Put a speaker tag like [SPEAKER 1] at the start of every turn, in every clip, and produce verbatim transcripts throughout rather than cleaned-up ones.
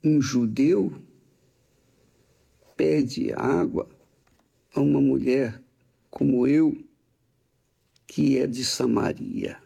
[SPEAKER 1] um judeu pede água a uma mulher como eu, que é de Samaria.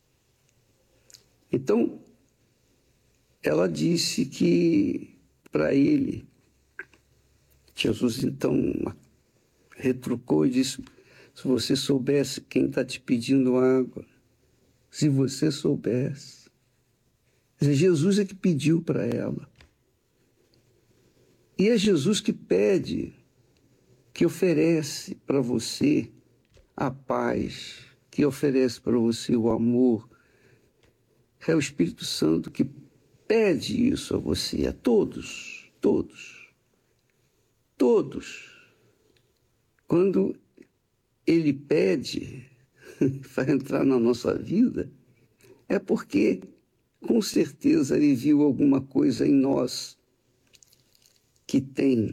[SPEAKER 1] Então, ela disse que para ele, Jesus então retrucou e disse: se você soubesse quem está te pedindo água, se você soubesse. Quer dizer, Jesus é que pediu para ela. E é Jesus que pede, que oferece para você a paz, que oferece para você o amor. É o Espírito Santo que pede isso a você, a todos, todos, todos. Quando ele pede para entrar na nossa vida, é porque, com certeza, ele viu alguma coisa em nós que tem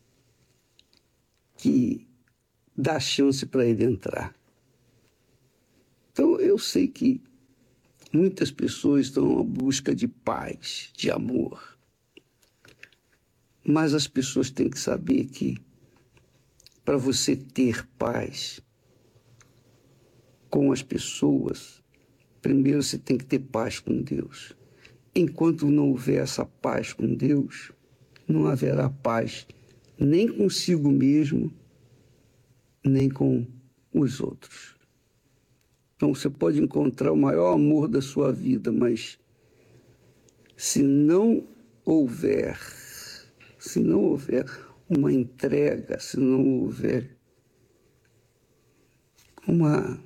[SPEAKER 1] que dar chance para ele entrar. Então, eu sei que muitas pessoas estão à busca de paz, de amor. Mas as pessoas têm que saber que, para você ter paz com as pessoas, primeiro você tem que ter paz com Deus. Enquanto não houver essa paz com Deus, não haverá paz nem consigo mesmo, nem com os outros. Então você pode encontrar o maior amor da sua vida, mas se não houver, se não houver uma entrega, se não houver uma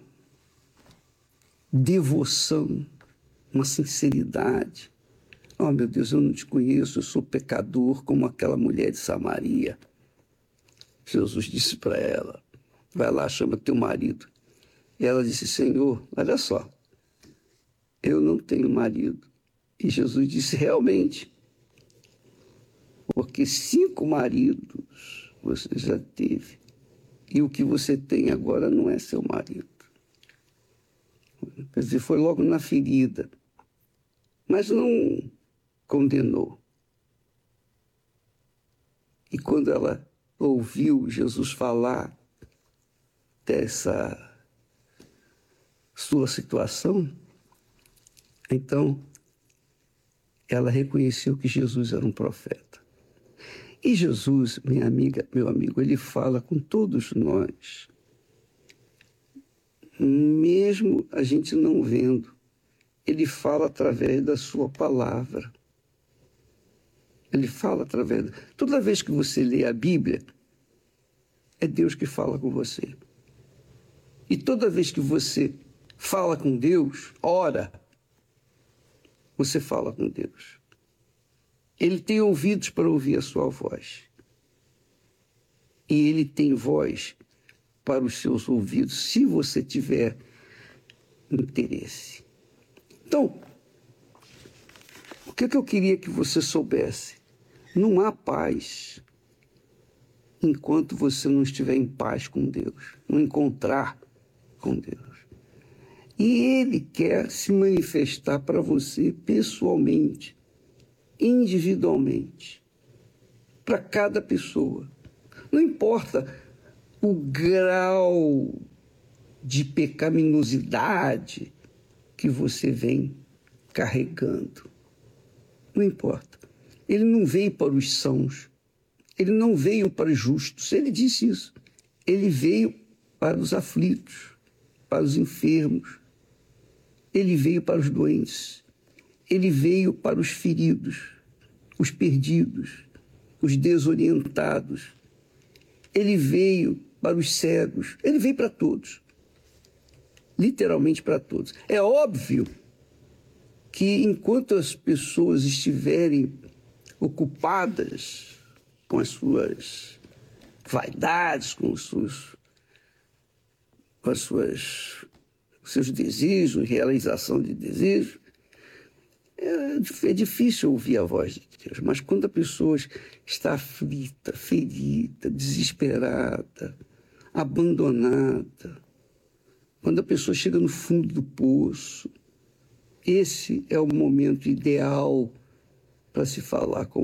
[SPEAKER 1] devoção, uma sinceridade. Oh, meu Deus, eu não te conheço, eu sou pecador como aquela mulher de Samaria. Jesus disse para ela: vai lá, chama teu marido. E ela disse: Senhor, olha só, eu não tenho marido. E Jesus disse: realmente, porque cinco maridos você já teve, e o que você tem agora não é seu marido. Quer dizer, foi logo na ferida, mas não condenou. E quando ela ouviu Jesus falar dessa sua situação, então ela reconheceu que Jesus era um profeta. E Jesus, minha amiga, meu amigo, ele fala com todos nós, mesmo a gente não vendo. Ele fala através da sua palavra. Ele fala através... Toda vez que você lê a Bíblia, é Deus que fala com você. E toda vez que você fala com Deus, ora, você fala com Deus. Ele tem ouvidos para ouvir a sua voz. E ele tem voz para os seus ouvidos, se você tiver interesse. Então, o que, é que eu queria que você soubesse? Não há paz enquanto você não estiver em paz com Deus, não encontrar com Deus. E Ele quer se manifestar para você pessoalmente, individualmente, para cada pessoa. Não importa o grau de pecaminosidade que você vem carregando. Não importa. Ele não veio para os sãos. Ele não veio para os justos. Ele disse isso. Ele veio para os aflitos, para os enfermos. Ele veio para os doentes. Ele veio para os feridos, os perdidos, os desorientados. Ele veio para os cegos. Ele veio para todos. Literalmente para todos. É óbvio que enquanto as pessoas estiverem ocupadas com as suas vaidades, com os seus, com as suas, seus desejos, realização de desejos, é, é difícil ouvir a voz de Deus. Mas quando a pessoa está aflita, ferida, desesperada, abandonada, quando a pessoa chega no fundo do poço, esse é o momento ideal para se falar com